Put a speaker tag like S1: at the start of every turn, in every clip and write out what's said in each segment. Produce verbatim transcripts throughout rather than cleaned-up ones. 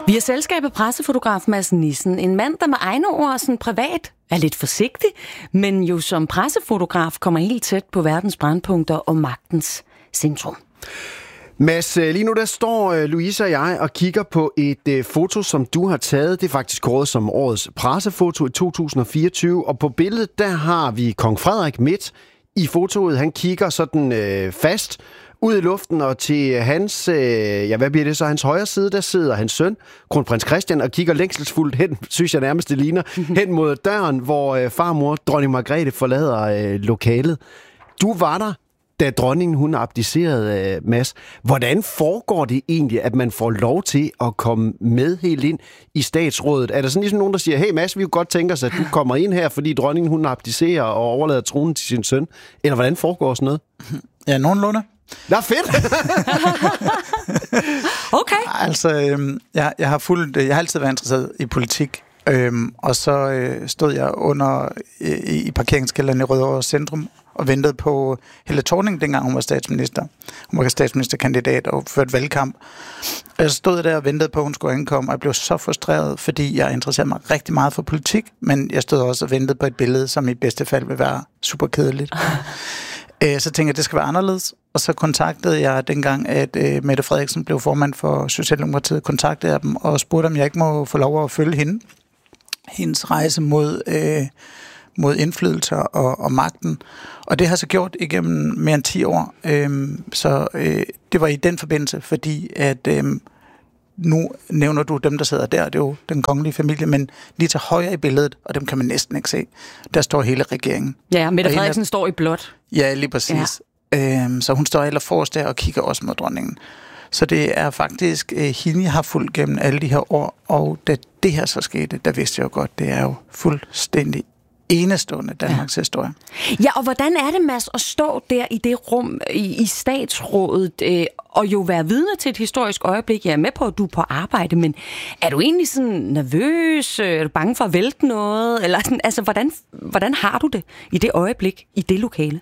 S1: Vi har selskab af pressefotograf Mads Nissen, en mand, der med egne ord sådan privat er lidt forsigtig, men jo som pressefotograf kommer helt tæt på verdens brandpunkter og magtens centrum.
S2: Mads, lige nu der står Louise og jeg og kigger på et uh, foto, som du har taget. Det er faktisk kåret som årets pressefoto i to tusind og fireogtyve, og på billedet der har vi kong Frederik midt i fotoet. Han kigger sådan uh, fast ud i luften, og til hans, uh, ja hvad bliver det så, hans højre side, der sidder hans søn, kronprins Christian, og kigger længselsfuldt hen, synes jeg nærmest det ligner, hen mod døren, hvor uh, farmor, dronning Margrethe, forlader uh, lokalet. Du var der, da dronningen hun abdicerede, Mads. Hvordan foregår det egentlig, at man får lov til at komme med helt ind i statsrådet? Er der sådan ligesom nogen, der siger, hey Mads, vi kunne godt tænke os, at du kommer ind her, fordi dronningen hun abdicerer og overlader tronen til sin søn? Eller hvordan foregår sådan noget?
S3: Ja, nogenlunde.
S2: Nå, fedt!
S1: Okay.
S3: Altså, øhm, jeg, jeg har fuldt, jeg har altid været interesseret i politik. Øhm, og så øh, stod jeg under øh, i parkeringskælderen i Rødovre Centrum og ventede på Helle Thorning, dengang hun var statsminister. Hun var statsministerkandidat og førte valgkamp. Jeg stod der og ventede på, at hun skulle ankomme, og jeg blev så frustreret, fordi jeg interesserede mig rigtig meget for politik, men jeg stod også og ventede på et billede, som i bedste fald vil være super kedeligt. Så tænkte jeg, at det skal være anderledes. Og så kontaktede jeg dengang, at uh, Mette Frederiksen blev formand for Socialdemokratiet, kontaktede jeg dem og spurgte, om jeg ikke må få lov at følge hende. Hendes rejse mod, øh, mod indflydelser og, og magten. Og det har jeg så gjort igennem mere end ti år. Øhm, så øh, det var i den forbindelse, fordi at øh, nu nævner du dem, der sidder der, det er jo den kongelige familie, men lige til højre i billedet, og dem kan man næsten ikke se, der står hele regeringen.
S1: Ja, Mette Frederiksen af, står i blåt.
S3: Ja, lige præcis. Ja. Øhm, så hun står allerforrest der og kigger også mod dronningen. Så det er faktisk øh, hende, jeg har fulgt gennem alle de her år, og da det her så skete, der vidste jeg jo godt, det er jo fuldstændig enestående Danmarks ja. historie.
S1: Ja, og hvordan er det, Mads, at stå der i det rum i, i statsrådet, øh, og jo være vidne til et historisk øjeblik? Jeg er med på, at du er på arbejde, men er du egentlig sådan nervøs? Er du bange for at vælte noget? Eller sådan, altså, hvordan, hvordan har du det i det øjeblik, i det lokale?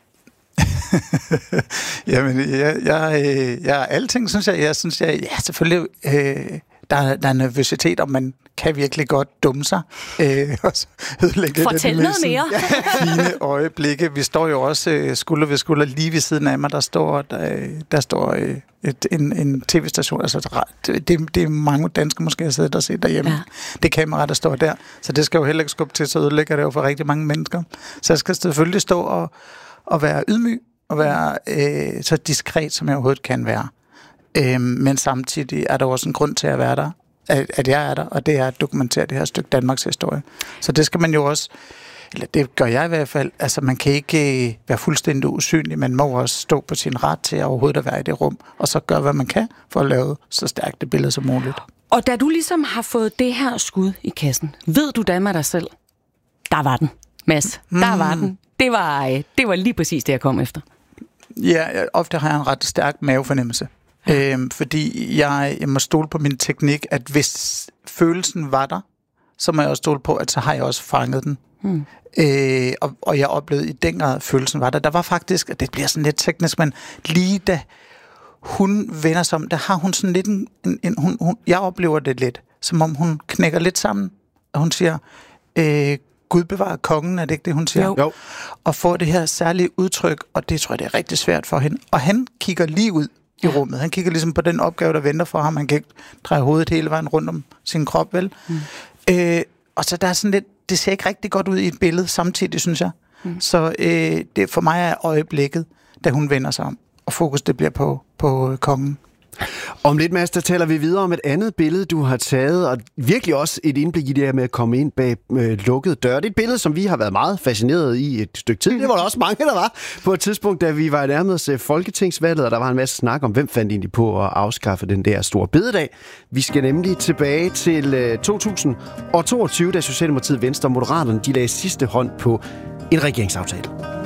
S3: Jamen, jeg, jeg, jeg er alting, synes jeg. Jeg synes, jeg, ja, selvfølgelig, øh, der, der er nervøsitet, og man kan virkelig godt dumme sig. Øh, og
S1: Fortæl noget mere.
S3: Fine øjeblikke. Vi står jo også øh, skulder ved skulder lige ved siden af mig. Der står, der, der står øh, et, en, en tv-station. Altså, det, det er mange danske måske, jeg sidder der og set derhjemme. Ja. Det kamera, der står der. Så det skal jo heller ikke skubbe til, så ødelægger det jo for rigtig mange mennesker. Så jeg skal selvfølgelig stå og, og være ydmyg, og være øh, så diskret, som jeg overhovedet kan være. Øh, men samtidig er der også en grund til at være der, at, at jeg er der, og det er at dokumentere det her stykke Danmarks historie. Så det skal man jo også, eller det gør jeg i hvert fald, altså man kan ikke øh, være fuldstændig usynlig, man må også stå på sin ret til at overhovedet at være i det rum, og så gøre, hvad man kan for at lave så stærkt det billede som muligt.
S1: Og da du ligesom har fået det her skud i kassen, ved du da med dig selv, der var den, Mads, der mm. var den. Det var, det var lige præcis det, jeg kom efter.
S3: Ja, ofte har jeg en ret stærk mavefornemmelse. Ja. Øhm, fordi jeg, jeg må stole på min teknik, at hvis følelsen var der, så må jeg også stole på, at så har jeg også fanget den. Hmm. Øh, og, og jeg oplevede i den grad, at følelsen var der. Der var faktisk, og det bliver sådan lidt teknisk, men lige da hun vender sig om, der har hun sådan lidt en, en, en hun, hun, jeg oplever det lidt, som om hun knækker lidt sammen, og hun siger, øh, Gud bevarer kongen, er det ikke det, hun siger?
S2: Jo.
S3: Og får det her særlige udtryk, og det tror jeg, det er rigtig svært for hende. Og han kigger lige ud i rummet. Han kigger ligesom på den opgave, der venter for ham. Han kan ikke dreje hovedet hele vejen rundt om sin krop, vel? Mm. Øh, og så der er sådan lidt, det ser ikke rigtig godt ud i et billede samtidig, synes jeg. Mm. Så øh, det for mig er øjeblikket, da hun vender sig om, og fokus det bliver på, på kongen.
S2: Om lidt, Mads, der taler vi videre om et andet billede, du har taget, og virkelig også et indblik i det her med at komme ind bag øh, lukkede døre. Det er et billede, som vi har været meget fascineret i et stykke tid. Det var der også mange, der var på et tidspunkt, da vi var nærmede os folketingsvalget, og der var en masse snak om, hvem fandt egentlig på at afskaffe den der store bededag. Vi skal nemlig tilbage til øh, to tusind og toogtyve, da Socialdemokratiet, Venstre og Moderaterne, de lagde sidste hånd på en regeringsaftale.